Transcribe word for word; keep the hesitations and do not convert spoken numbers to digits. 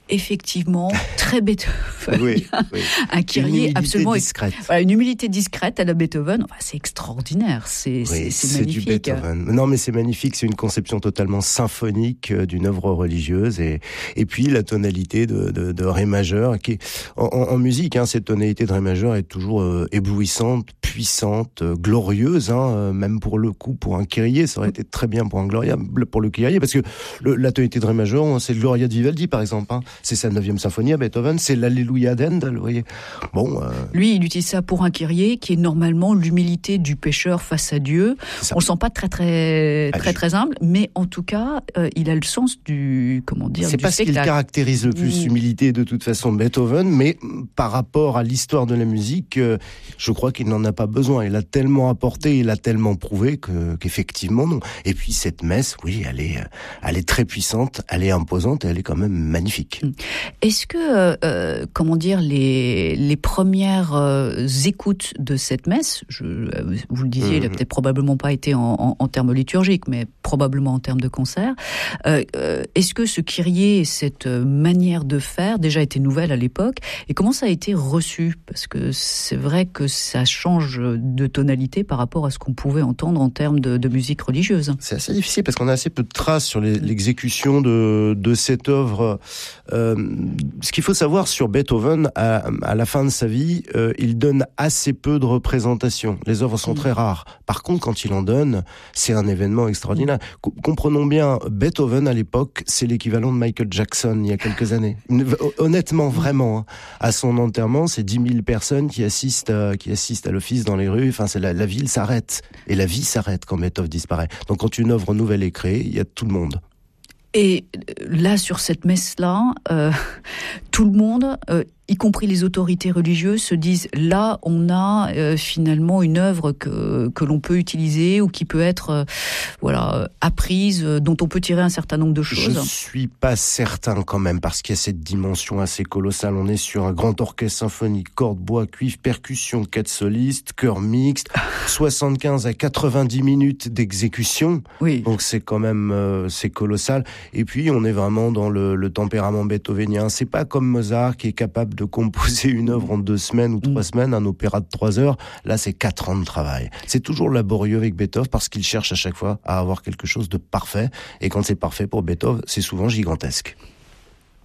effectivement très Beethoven. Oui, oui. Un Kyrie absolument discrète. Voilà, une humilité discrète à la Beethoven. Enfin, c'est extraordinaire. C'est, oui, c'est, c'est, c'est magnifique. du Beethoven. Non, mais c'est magnifique. C'est une conception totalement symphonique d'une œuvre religieuse et et puis la tonalité de de, de ré majeur qui est, en, en musique. Hein, cette tonalité de ré majeur est toujours euh, éblouissante, puissante, euh, glorieuse. Hein, euh, même pour le coup, pour un Kyrie, ça aurait été très bien pour un Gloria, pour le Kyrie, parce que le, la tonalité de ré majeur, c'est le Gloria de Vivaldi, par exemple. Hein. C'est sa neuvième symphonie à Beethoven, c'est l'Alléluia d'Handel, vous voyez. Bon, euh... lui, il utilise ça pour un Kyrie, qui est normalement l'humilité du pécheur face à Dieu. On le sent pas très très très très humble, mais en tout cas, euh, il a le sens du comment dire. C'est du pas ce qui le caractérise le plus, l'humilité de toute façon de Beethoven, mais par rapport à l'histoire de la musique, euh, je crois qu'il n'en a pas besoin. Il a tellement apporté, il a tellement prouvé que qu'effectivement non. Et puis cette messe, oui, elle est elle est très puissante, elle est imposante, et elle est quand même magnifique. Est-ce que, euh, comment dire, les, les premières euh, écoutes de cette messe, je, vous le disiez, mmh. il n'a peut-être probablement pas été en, en, en termes liturgiques, mais probablement en termes de concert, euh, euh, est-ce que ce Kyrie et cette manière de faire déjà était nouvelle à l'époque, et comment ça a été reçu? Parce que c'est vrai que ça change de tonalité par rapport à ce qu'on pouvait entendre en termes de, de musique religieuse. C'est assez difficile parce qu'on a assez peu de traces sur les, l'exécution de, de cette œuvre. Euh, ce qu'il faut savoir sur Beethoven, à, à la fin de sa vie, euh, il donne assez peu de représentations. Les œuvres sont mmh. très rares. Par contre, quand il en donne, c'est un événement extraordinaire. Mmh. Comprenons bien, Beethoven, à l'époque, c'est l'équivalent de Michael Jackson, il y a quelques années. Honnêtement, vraiment, hein. À son enterrement, c'est dix mille personnes qui assistent à, qui assistent à l'office dans les rues. Enfin, c'est la, la ville s'arrête. Et la vie s'arrête quand Beethoven disparaît. Donc, quand une œuvre nouvelle est créée, il y a tout le monde. Et là, sur cette messe-là, euh, tout le monde, euh, y compris les autorités religieuses, se disent là, on a euh, finalement une œuvre que que l'on peut utiliser ou qui peut être euh, voilà apprise, euh, dont on peut tirer un certain nombre de choses. Je suis pas certain quand même parce qu'il y a cette dimension assez colossale. On est sur un grand orchestre symphonique, cordes, bois, cuivre, percussion, quatre solistes, chœur mixte, soixante-quinze à quatre-vingt-dix minutes d'exécution. Oui. Donc c'est quand même euh, c'est colossal. Et puis on est vraiment dans le, le tempérament beethovénien. C'est pas comme Mozart qui est capable de composer une œuvre en deux semaines ou trois mmh. semaines, un opéra de trois heures. Là, c'est quatre ans de travail. C'est toujours laborieux avec Beethoven parce qu'il cherche à chaque fois à avoir quelque chose de parfait. Et quand c'est parfait pour Beethoven, c'est souvent gigantesque.